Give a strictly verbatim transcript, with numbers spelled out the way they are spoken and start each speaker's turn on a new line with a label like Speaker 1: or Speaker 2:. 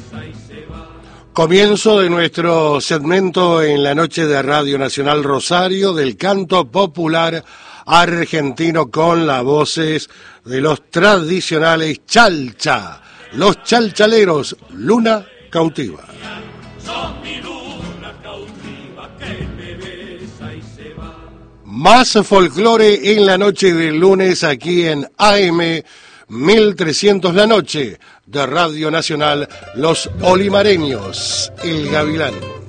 Speaker 1: Comienzo de nuestro segmento en la noche de Radio Nacional Rosario del canto popular argentino con las voces de los tradicionales chalcha, los chalchaleros, Luna Cautiva. Más folclore en la noche del lunes aquí en A M mil trescientos la noche de Radio Nacional, Los Olimareños, El Gavilán.